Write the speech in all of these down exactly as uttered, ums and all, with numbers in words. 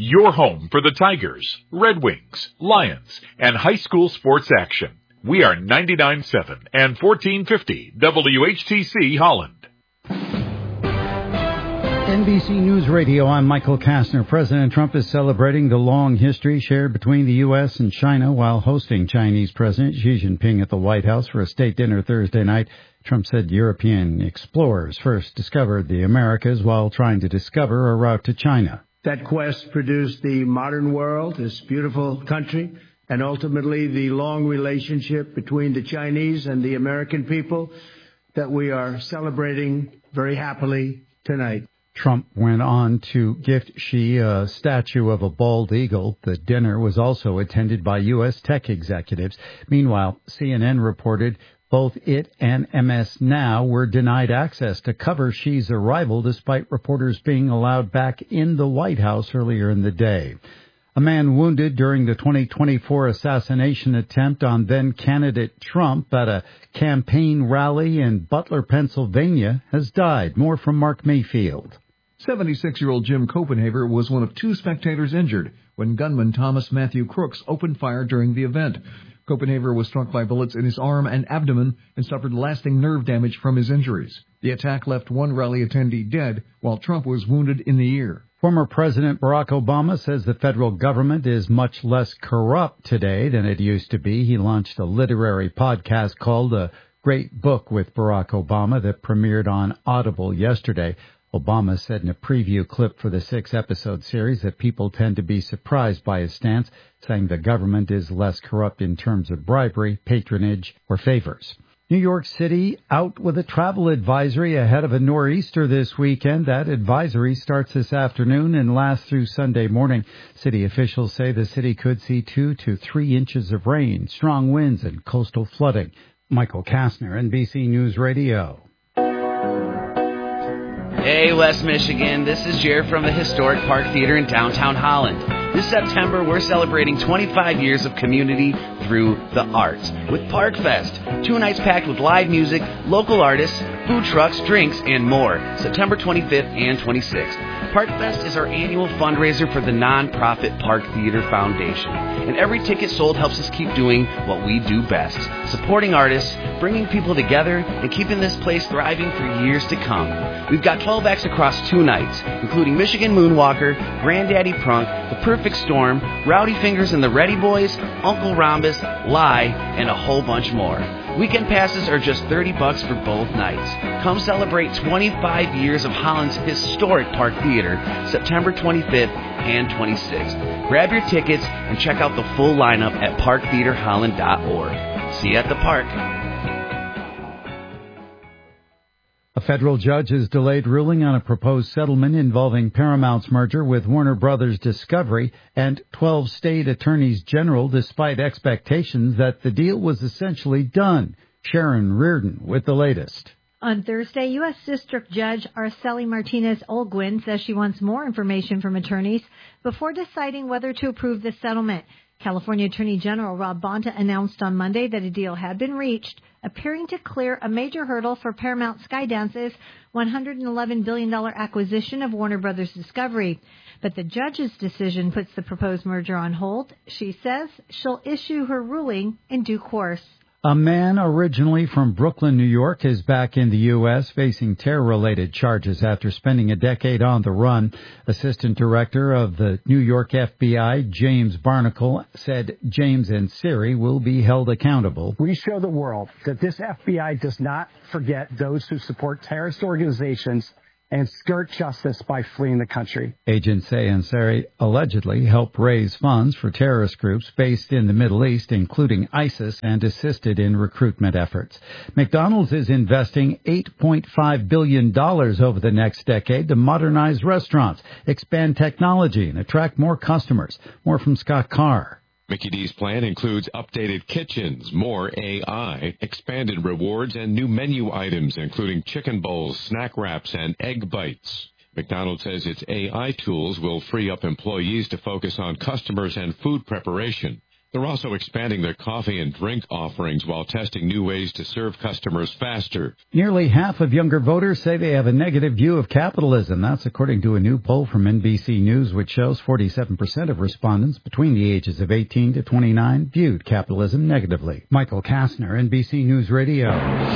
your home for the Tigers, Red Wings, Lions, and high school sports action. We are ninety-nine point seven and fourteen fifty W H T C Holland. N B C News Radio, I'm Michael Kastner. President Trump is celebrating the long history shared between the U S and China while hosting Chinese President Xi Jinping at the White House for a state dinner Thursday night. Trump said European explorers first discovered the Americas while trying to discover a route to China. That quest produced the modern world, this beautiful country, and ultimately the long relationship between the Chinese and the American people that we are celebrating very happily tonight. Trump went on to gift Xi a statue of a bald eagle. The dinner was also attended by U S tech executives. Meanwhile, C N N reported both it and M S Now were denied access to cover Xi's arrival despite reporters being allowed back in the White House earlier in the day. A man wounded during the twenty twenty-four assassination attempt on then-candidate Trump at a campaign rally in Butler, Pennsylvania, has died. More from Mark Mayfield. seventy-six-year-old Jim Copenhaver was one of two spectators injured when gunman Thomas Matthew Crooks opened fire during the event. Copenhaver was struck by bullets in his arm and abdomen and suffered lasting nerve damage from his injuries. The attack left one rally attendee dead, while Trump was wounded in the ear. Former President Barack Obama says the federal government is much less corrupt today than it used to be. He launched a literary podcast called A Great Book with Barack Obama that premiered on Audible yesterday. Obama said in a preview clip for the six-episode series that people tend to be surprised by his stance, saying the government is less corrupt in terms of bribery, patronage, or favors. New York City out with a travel advisory ahead of a nor'easter this weekend. That advisory starts this afternoon and lasts through Sunday morning. City officials say the city could see two to three inches of rain, strong winds, and coastal flooding. Michael Kastner, N B C News Radio. Hey, West Michigan. This is Jared from the Historic Park Theater in downtown Holland. This September, we're celebrating twenty-five years of community through the arts with Park Fest. Two nights packed with live music, local artists, food trucks, drinks, and more. September twenty-fifth and twenty-sixth. Park Fest is our annual fundraiser for the nonprofit Park Theater Foundation. And every ticket sold helps us keep doing what we do best. Supporting artists, bringing people together, and keeping this place thriving for years to come. We've got twelve acts across two nights, including Michigan Moonwalker, Granddaddy Prunk, The Perfect Storm, Rowdy Fingers and the Ready Boys, Uncle Rhombus, Lie, and a whole bunch more. Weekend passes are just thirty bucks for both nights. Come celebrate twenty-five years of Holland's historic Park Theater, September twenty-fifth and twenty-sixth. Grab your tickets and check out the full lineup at park theater holland dot org. See you at the park. A federal judge has delayed ruling on a proposed settlement involving Paramount's merger with Warner Brothers Discovery and twelve state attorneys general, despite expectations that the deal was essentially done. Sharon Reardon with the latest. On Thursday, U S. District Judge Araceli Martinez-Olguin says she wants more information from attorneys before deciding whether to approve the settlement. California Attorney General Rob Bonta announced on Monday that a deal had been reached, appearing to clear a major hurdle for Paramount Skydance's one hundred eleven billion dollars acquisition of Warner Brothers Discovery. But the judge's decision puts the proposed merger on hold. She says she'll issue her ruling in due course. A man originally from Brooklyn, New York, is back in the U S facing terror-related charges after spending a decade on the run. Assistant Director of the New York F B I, James Barnacle, said James and Siri will be held accountable. We show the world that this F B I does not forget those who support terrorist organizations and skirt justice by fleeing the country. Agents say Ansari allegedly helped raise funds for terrorist groups based in the Middle East, including ISIS, and assisted in recruitment efforts. McDonald's is investing eight point five billion dollars over the next decade to modernize restaurants, expand technology, and attract more customers. More from Scott Carr. Mickey D's plan includes updated kitchens, more A I, expanded rewards, and new menu items, including chicken bowls, snack wraps, and egg bites. McDonald's says its A I tools will free up employees to focus on customers and food preparation. They're also expanding their coffee and drink offerings while testing new ways to serve customers faster. Nearly half of younger voters say they have a negative view of capitalism. That's according to a new poll from N B C News, which shows forty-seven percent of respondents between the ages of eighteen to twenty-nine viewed capitalism negatively. Michael Kastner, N B C News Radio.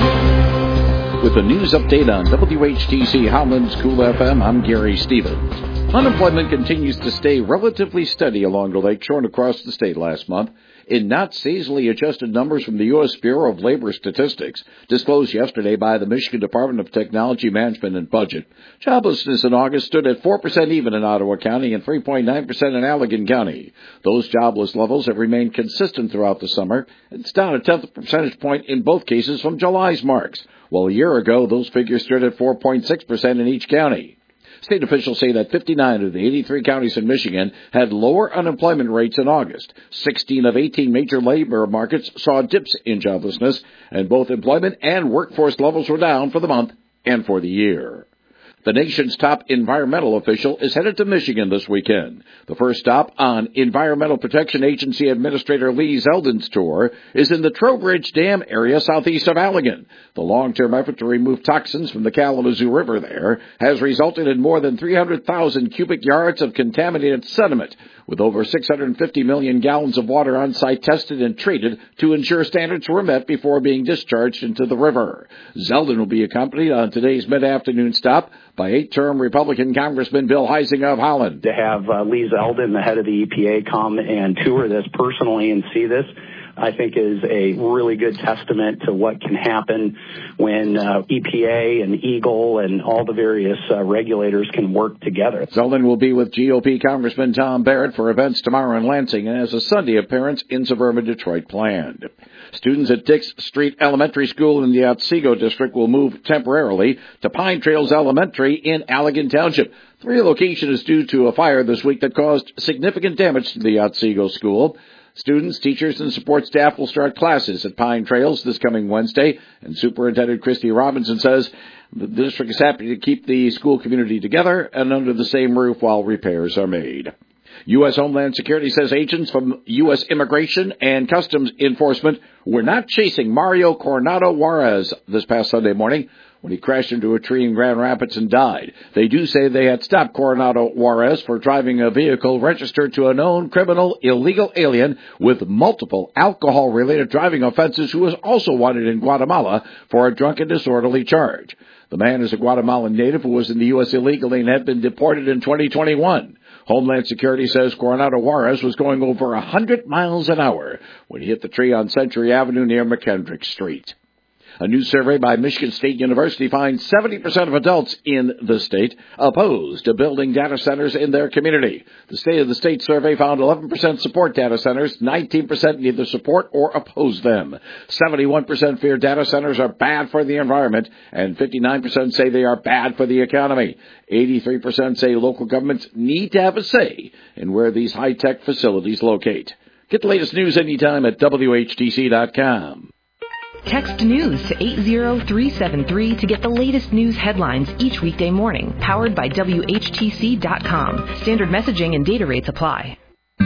With a news update on W H T C Holland's Cool F M, I'm Gary Stevens. Unemployment continues to stay relatively steady along the lakeshore and across the state last month in not seasonally adjusted numbers from the U S Bureau of Labor Statistics, disclosed yesterday by the Michigan Department of Technology Management and Budget. Joblessness in August stood at four percent even in Ottawa County and three point nine percent in Allegan County. Those jobless levels have remained consistent throughout the summer. It's down a tenth of a percentage point in both cases from July's marks, while a year ago those figures stood at four point six percent in each county. State officials say that fifty-nine of the eighty-three counties in Michigan had lower unemployment rates in August. sixteen of eighteen major labor markets saw dips in joblessness, and both employment and workforce levels were down for the month and for the year. The nation's top environmental official is headed to Michigan this weekend. The first stop on Environmental Protection Agency Administrator Lee Zeldin's tour is in the Trowbridge Dam area southeast of Allegan. The long-term effort to remove toxins from the Kalamazoo River there has resulted in more than three hundred thousand cubic yards of contaminated sediment, with over six hundred fifty million gallons of water on site tested and treated to ensure standards were met before being discharged into the river. Zeldin will be accompanied on today's mid-afternoon stop by eight-term Republican Congressman Bill Heisinger of Holland. To have uh, Lee Zeldin, the head of the E P A, come and tour this personally and see this, I think is a really good testament to what can happen when uh, E P A and Eagle and all the various uh, regulators can work together. Zeldin will be with G O P Congressman Tom Barrett for events tomorrow in Lansing and has a Sunday appearance in suburban Detroit planned. Students at Dix Street Elementary School in the Otsego District will move temporarily to Pine Trails Elementary in Allegan Township. The relocation is due to a fire this week that caused significant damage to the Otsego school. Students, teachers, and support staff will start classes at Pine Trails this coming Wednesday, and Superintendent Christy Robinson says the district is happy to keep the school community together and under the same roof while repairs are made. U S. Homeland Security says agents from U S. Immigration and Customs Enforcement were not chasing Mario Coronado Juarez this past Sunday morning when he crashed into a tree in Grand Rapids and died. They do say they had stopped Coronado Juarez for driving a vehicle registered to a known criminal illegal alien with multiple alcohol-related driving offenses who was also wanted in Guatemala for a drunken disorderly charge. The man is a Guatemalan native who was in the U S illegally and had been deported in twenty twenty-one. Homeland Security says Coronado Juarez was going over one hundred miles an hour when he hit the tree on Century Avenue near McKendrick Street. A new survey by Michigan State University finds seventy percent of adults in the state opposed to building data centers in their community. The State of the State survey found eleven percent support data centers, nineteen percent neither support or oppose them. seventy-one percent fear data centers are bad for the environment, and fifty-nine percent say they are bad for the economy. eighty-three percent say local governments need to have a say in where these high-tech facilities locate. Get the latest news anytime at W H T C dot com. Text news to eight zero three seven three to get the latest news headlines each weekday morning. Powered by W H T C dot com. Standard messaging and data rates apply.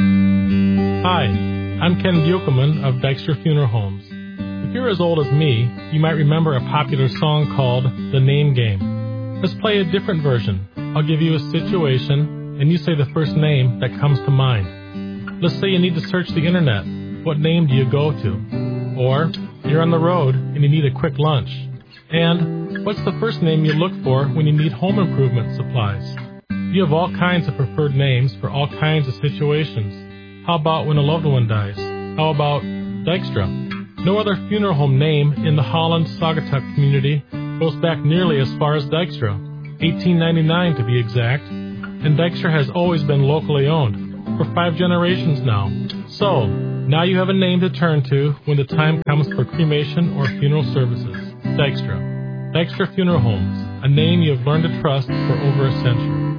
Hi, I'm Ken Buchelman of Dykstra Funeral Homes. If you're as old as me, you might remember a popular song called The Name Game. Let's play a different version. I'll give you a situation, and you say the first name that comes to mind. Let's say you need to search the internet. What name do you go to? Or you're on the road and you need a quick lunch. And what's the first name you look for when you need home improvement supplies? You have all kinds of preferred names for all kinds of situations. How about when a loved one dies? How about Dykstra? No other funeral home name in the Holland-Saugatuck community goes back nearly as far as Dykstra, eighteen ninety-nine to be exact, and Dykstra has always been locally owned, for five generations now. So, now you have a name to turn to when the time comes for cremation or funeral services. Dykstra. Dykstra Funeral Homes, a name you have learned to trust for over a century.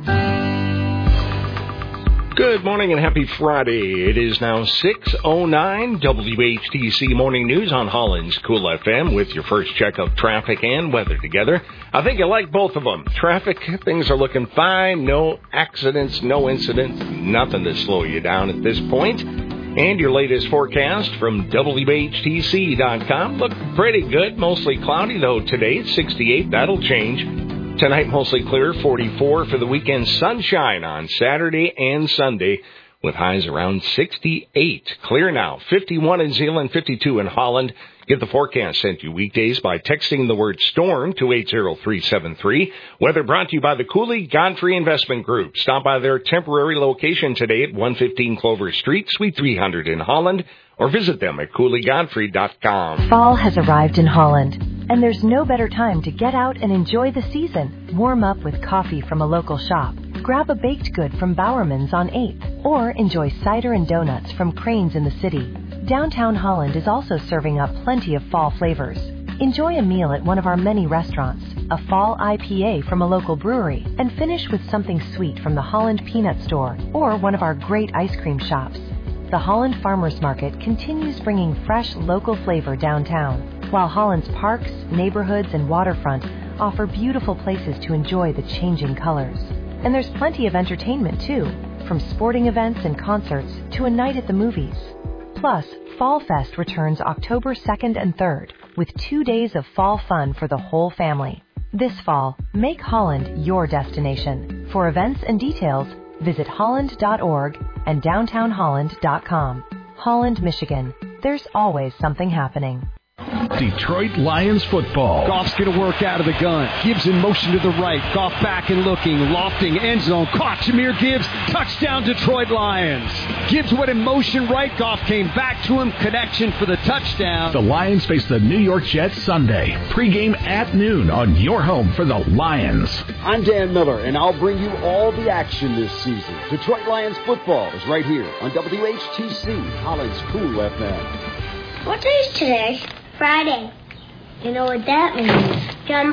Good morning and happy Friday. It is now six oh nine, W H T C Morning News on Holland's Cool F M with your first check of traffic and weather together. I think you like both of them. Traffic, things are looking fine. No accidents, no incidents, nothing to slow you down at this point. And your latest forecast from W H T C dot com. Look pretty good. Mostly cloudy, though, today. sixty-eight. That'll change. Tonight, mostly clear. forty-four for the weekend. Sunshine on Saturday and Sunday, with highs around sixty-eight. Clear now. fifty-one in Zeeland, fifty-two in Holland. Get the forecast sent to you weekdays by texting the word STORM to eight zero three seven three. Weather brought to you by the Cooley Godfrey Investment Group. Stop by their temporary location today at one fifteen Clover Street, Suite three hundred in Holland, or visit them at Cooley Godfrey dot com. Fall has arrived in Holland, and there's no better time to get out and enjoy the season. Warm up with coffee from a local shop. Grab a baked good from Bowerman's on eighth, or enjoy cider and donuts from Crane's in the city. Downtown Holland is also serving up plenty of fall flavors. Enjoy a meal at one of our many restaurants, a fall I P A from a local brewery, and finish with something sweet from the Holland Peanut Store or one of our great ice cream shops. The Holland Farmers Market continues bringing fresh local flavor downtown, while Holland's parks, neighborhoods, and waterfront offer beautiful places to enjoy the changing colors. And there's plenty of entertainment, too, from sporting events and concerts to a night at the movies. Plus, Fall Fest returns October second and third, with two days of fall fun for the whole family. This fall, make Holland your destination. For events and details, visit holland dot org and downtown holland dot com. Holland, Michigan. There's always something happening. Detroit Lions football. Goff's going to work out of the gun. Gibbs in motion to the right. Goff back and looking. Lofting end zone. Caught Jahmyr Gibbs. Touchdown Detroit Lions. Gibbs went in motion right. Goff came back to him. Connection for the touchdown. The Lions face the New York Jets Sunday. Pre-game at noon on your home for the Lions. I'm Dan Miller, and I'll bring you all the action this season. Detroit Lions football is right here on W H T C, Holland's Cool F M. What day is today? Friday. You know what that means? John